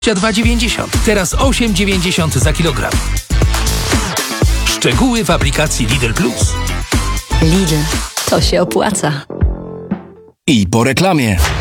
22,90. Teraz 8,90 za kilogram. Szczegóły w aplikacji Lidl Plus. Lidl, to się opłaca. I po reklamie.